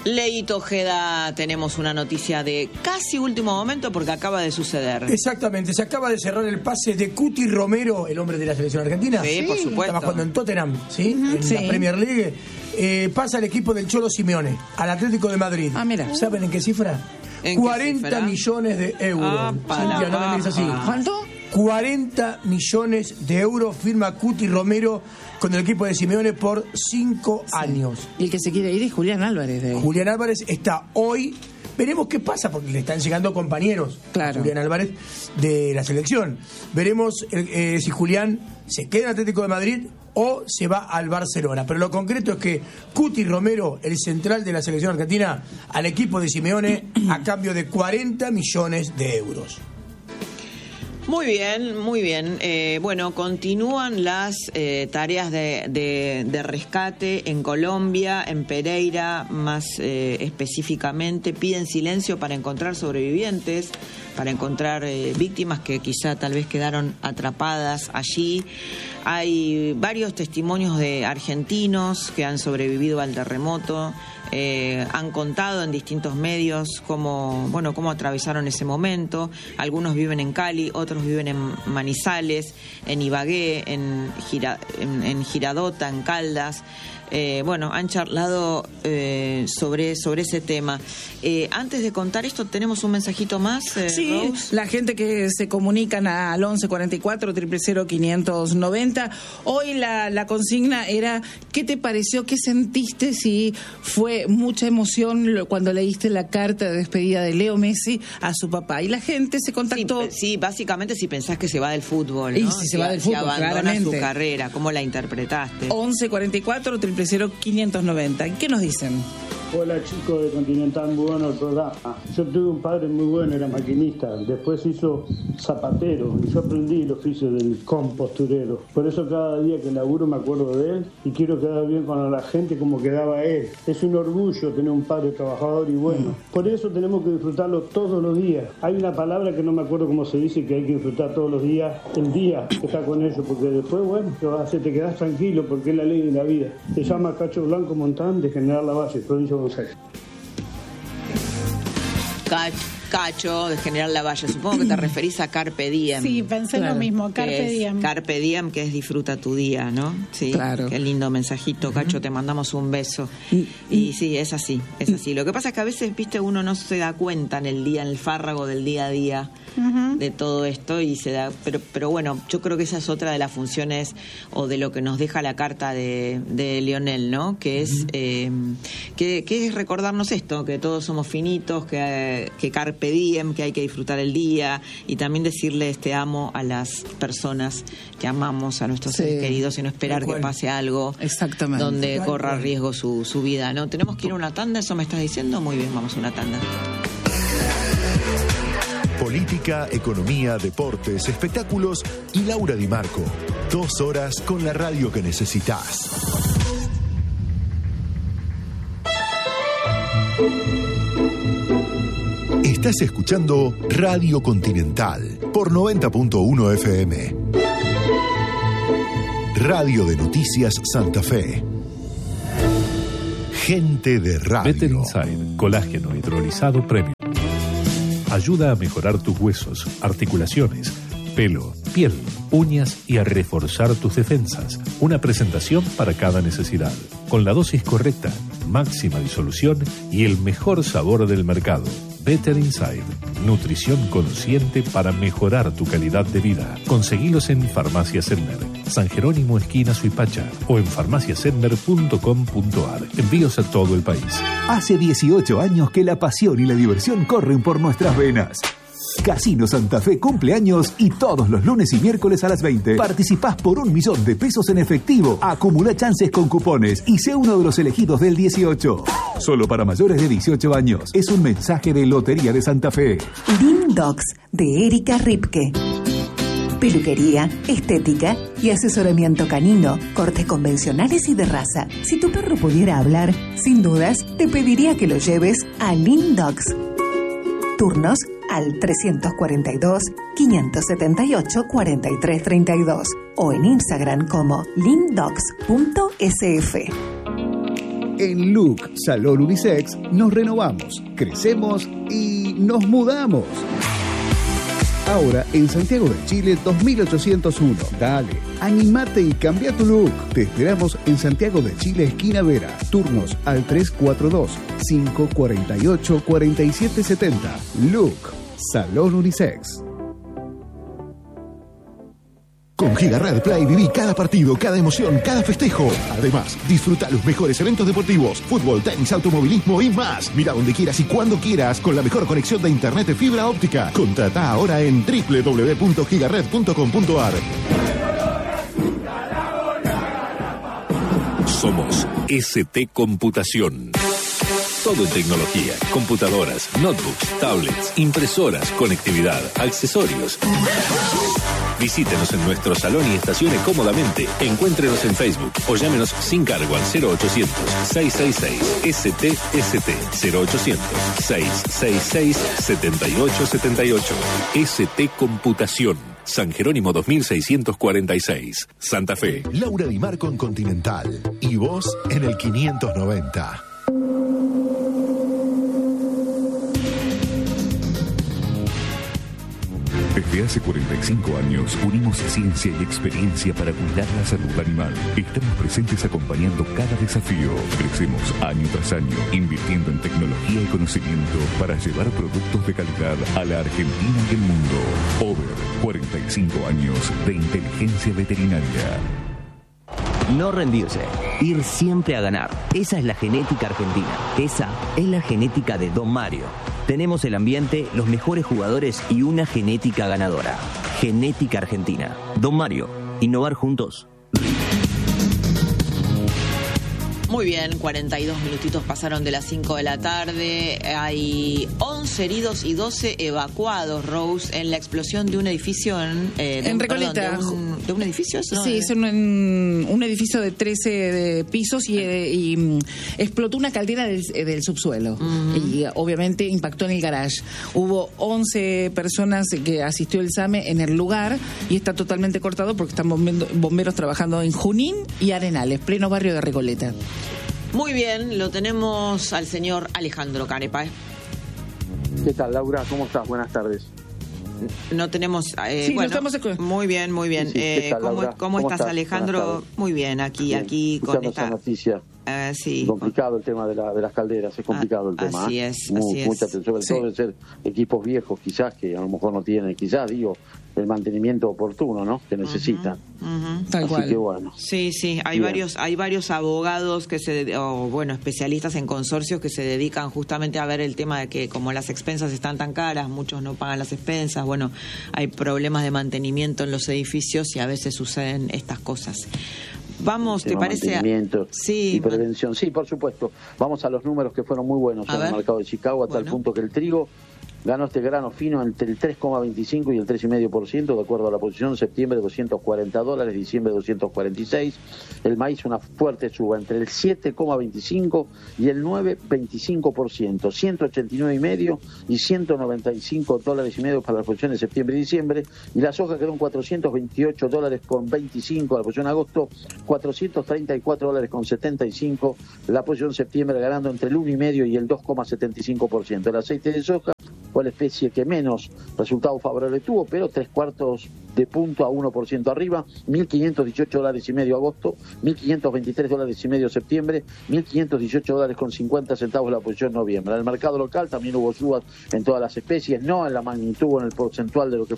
Leito Ojeda, tenemos una noticia de casi último momento porque acaba de suceder. Exactamente, se acaba de cerrar el pase de Cuti Romero, el hombre de la selección argentina. Sí, por supuesto. Estaba jugando en Tottenham, ¿sí? En la Premier League. Pasa al equipo del Cholo Simeone, al Atlético de Madrid. Ah, mira. ¿Saben en qué cifra? 40 millones de euros. Cintia, no me mires así. ¿Cuánto? 40 millones de euros firma Cuti Romero con el equipo de Simeone por 5 años. Y el que se quiere ir es Julián Álvarez. Julián Álvarez está hoy. Veremos qué pasa, porque le están llegando compañeros a Julián Álvarez de la selección. Veremos si Julián se queda en Atlético de Madrid o se va al Barcelona. Pero lo concreto es que Cuti Romero, el central de la selección argentina, al equipo de Simeone a cambio de 40 millones de euros. Muy bien, muy bien. Bueno, continúan las tareas de rescate en Colombia, en Pereira más específicamente. Piden silencio para encontrar sobrevivientes, para encontrar víctimas que quizá tal vez quedaron atrapadas allí. Hay varios testimonios de argentinos que han sobrevivido al terremoto. Han contado en distintos medios cómo atravesaron ese momento. Algunos viven en Cali, otros viven en Manizales, en Ibagué, en Girardota, en Caldas. Han charlado sobre ese tema. Antes de contar esto, tenemos un mensajito más. Sí, Rose. La gente que se comunican al 11 44 000 590. Hoy la consigna era: ¿qué te pareció? ¿Qué sentiste? Si fue mucha emoción cuando leíste la carta de despedida de Leo Messi a su papá. Y la gente se contactó. Sí, básicamente si pensás que se va del fútbol, ¿no? Y si se va del fútbol, abandona claramente su carrera, ¿cómo la interpretaste? 11 44 000 590. ¿Qué nos dicen? Hola chicos de Continental, muy bueno el programa. Yo tuve un padre muy bueno, era maquinista, después hizo zapatero y yo aprendí el oficio del composturero. Por eso cada día que laburo me acuerdo de él y quiero quedar bien con la gente como quedaba él. Es un orgullo tener un padre trabajador y bueno. Por eso tenemos que disfrutarlo todos los días. Hay una palabra que no me acuerdo cómo se dice, que hay que disfrutar todos los días, el día que está con ellos, porque después, ¿qué vas a hacer? Te quedás tranquilo porque es la ley de la vida. Se llama Cacho Blanco Montán de General Lavalle, provincia de Buenos Aires. Cacho de General Lavalle, supongo que te referís a Carpe Diem. Sí, pensé lo mismo, Carpe Diem. Carpe Diem, que es disfruta tu día, ¿no? Sí, claro. Qué lindo mensajito, Cacho, te mandamos un beso. Y sí, es así. Lo que pasa es que a veces, viste, uno no se da cuenta en el fárrago del día a día de todo esto y se da, pero bueno, yo creo que esa es otra de las funciones o de lo que nos deja la carta de Lionel, ¿no? Que es que es recordarnos esto, que todos somos finitos, que Carpe Diem, que hay que disfrutar el día y también decirle te amo a las personas que amamos, a nuestros seres queridos y no esperar que pase algo donde corra riesgo su vida, ¿no? Tenemos que ir a una tanda, ¿eso me estás diciendo? Muy bien, vamos a una tanda. Política, economía, deportes, espectáculos y Laura Di Marco. 2 horas con la radio que necesitas. Estás escuchando Radio Continental por 90.1 FM. Radio de Noticias Santa Fe. Gente de radio. Better Inside, colágeno hidrolizado premium. Ayuda a mejorar tus huesos, articulaciones, pelo, piel, uñas y a reforzar tus defensas. Una presentación para cada necesidad. Con la dosis correcta, máxima disolución y el mejor sabor del mercado. Better Inside. Nutrición consciente para mejorar tu calidad de vida. Conseguilos en Farmacia Sedmer, San Jerónimo esquina Suipacha o en farmaciasedmer.com.ar. Envíos a todo el país. Hace 18 años que la pasión y la diversión corren por nuestras venas. Casino Santa Fe cumpleaños y todos los lunes y miércoles a las 20 participás por 1 millón de pesos en efectivo. Acumula chances con cupones y sé uno de los elegidos del 18. Solo para mayores de 18 años. Es un mensaje de Lotería de Santa Fe. Lindox de Erika Ripke. Peluquería, estética y asesoramiento canino, cortes convencionales y de raza. Si tu perro pudiera hablar, sin dudas te pediría que lo lleves a Lindox. Turnos al 342-578-4332 o en Instagram como lindox.sf. En Look Salón Unisex nos renovamos, crecemos y nos mudamos. Ahora en Santiago de Chile 2801. Dale, animate y cambia tu look. Te esperamos en Santiago de Chile, esquina Vera. Turnos al 342-548-4770. Look Salón Unisex. Con Gigared Play viví cada partido, cada emoción, cada festejo. Además, disfruta los mejores eventos deportivos, fútbol, tenis, automovilismo y más. Mira donde quieras y cuando quieras con la mejor conexión de internet de fibra óptica. Contrata ahora en www.gigared.com.ar. Somos ST Computación. Todo en tecnología, computadoras, notebooks, tablets, impresoras, conectividad, accesorios. Visítenos en nuestro salón y estacione cómodamente. Encuéntrenos en Facebook o llámenos sin cargo al 0800-666-STST 0800-666-7878. ST Computación. San Jerónimo 2646, Santa Fe. Laura Di Marco en Continental y vos en el 590. Desde hace 45 años unimos ciencia y experiencia para cuidar la salud animal. Estamos presentes acompañando cada desafío. Crecemos año tras año, invirtiendo en tecnología y conocimiento para llevar productos de calidad a la Argentina y el mundo. Over 45 años de inteligencia veterinaria. No rendirse, ir siempre a ganar. Esa es la genética argentina. Esa es la genética de Don Mario. Tenemos el ambiente, los mejores jugadores y una genética ganadora. Genética argentina. Don Mario, innovar juntos. Muy bien, 42 minutitos pasaron de las 5 de la tarde. Hay 11 heridos y 12 evacuados, Rose, en la explosión de un edificio en Recoleta. Perdón, ¿de un edificio? ¿Eso? Sí, es un edificio de 13 pisos y explotó una caldera del subsuelo. Y obviamente impactó en el garage. Hubo 11 personas que asistió el SAME en el lugar y está totalmente cortado porque están bomberos trabajando en Junín y Arenales, pleno barrio de Recoleta. Muy bien, lo tenemos al señor Alejandro Canepa. ¿Qué tal, Laura? ¿Cómo estás? Buenas tardes. No tenemos... sí, bueno, muy bien, muy bien. Sí, ¿Cómo estás, Alejandro? Muy bien, aquí con esta noticia. Sí. Complicado el tema de las calderas, es complicado el tema. Así es, mucha atención, sobre todo deben ser equipos viejos quizás que a lo mejor no tienen, el mantenimiento oportuno, ¿no? Que necesitan. Tal cual. Así que bueno. Sí, hay varios abogados especialistas en consorcios que se dedican justamente a ver el tema de que como las expensas están tan caras, muchos no pagan las expensas, hay problemas de mantenimiento en los edificios y a veces suceden estas cosas. Vamos, ¿te parece? Mantenimiento y prevención. Sí, por supuesto. Vamos a los números que fueron muy buenos en el mercado de Chicago, a tal punto que el trigo ganó este grano fino entre el 3,25 y el 3,5%, de acuerdo a la posición. Septiembre $240, diciembre $246. El maíz una fuerte suba entre el 7,25 y el 9,25%, $189,5 y $195,5 para la posición de septiembre y diciembre. Y la soja quedó en $428,25 la posición de agosto, $434,75 la posición septiembre, ganando entre el 1,5 y el 2,75%. El aceite de soja fue la especie que menos resultado favorable tuvo, pero 3/4 de punto a 1% arriba, $1.518,5 agosto, $1.523,5 septiembre, $1.518,50 la posición noviembre. En el mercado local también hubo subas en todas las especies, no en la magnitud o en el porcentual de lo que